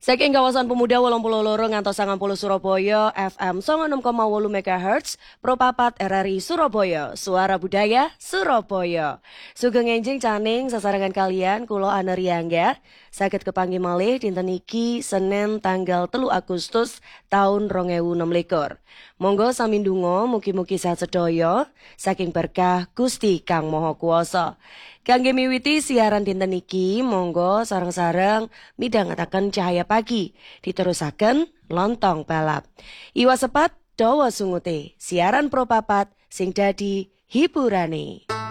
Saking kawasan pemuda 82 ngantos 90 Surabaya FM 96,8 MHz Propapat RRI Surabaya Suara Budaya Surabaya. Sugeng enjing caning sasarangan kalian kulo Ana Riyangga saged kepanggih malih dinten iki Senin tanggal 3 Agustus tahun 2026. Monggo sami ndonga mugi-mugi sehat sedaya saking berkah Gusti Kang Maha Kuwasa. Kangge miwiti siaran dinten iki, monggo sareng-sareng midhangetaken cahaya pagi, diterusaken lontong balap. Iwa sepat dawa sungute, siaran Propapat sing dadi hiburane.